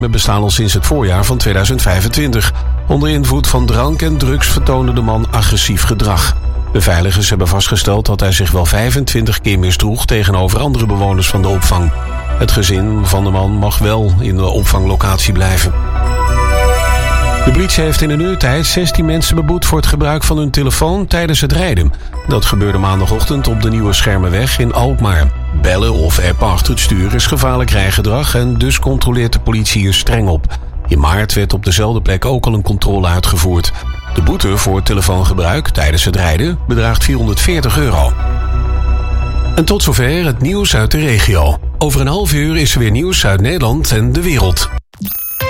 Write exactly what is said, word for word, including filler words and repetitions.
bestaan al sinds het voorjaar van tweeduizend vijfentwintig. Onder invloed van drank en drugs vertoonde de man agressief gedrag. Beveiligers hebben vastgesteld dat hij zich wel vijfentwintig keer misdroeg tegenover andere bewoners van de opvang. Het gezin van de man mag wel in de opvanglocatie blijven. De politie heeft in een uur tijd zestien mensen beboet voor het gebruik van hun telefoon tijdens het rijden. Dat gebeurde maandagochtend op de Nieuwe Schermenweg in Alkmaar. Bellen of appen achter het stuur is gevaarlijk rijgedrag en dus controleert de politie hier streng op. In maart werd op dezelfde plek ook al een controle uitgevoerd. De boete voor telefoongebruik tijdens het rijden bedraagt vierhonderdveertig euro. En tot zover het nieuws uit de regio. Over een half uur is er weer nieuws uit Nederland en de wereld.